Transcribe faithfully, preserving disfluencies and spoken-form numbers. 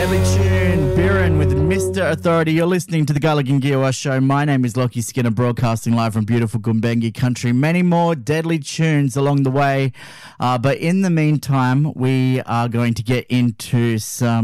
Deadly tune, Biren with Mister Authority. You're listening to the Gulligan Giwa Show. My name is Lockie Skinner, broadcasting live from beautiful Gumbengi country. Many more deadly tunes along the way. Uh, but in the meantime, we are going to get into some